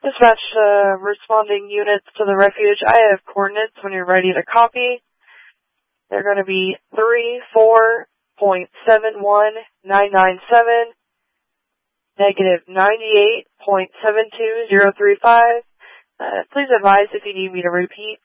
Dispatch responding units to the refuge. I have coordinates when you're ready to copy. They're going to be 34.71997, negative 98.72035. Please advise if you need me to repeat.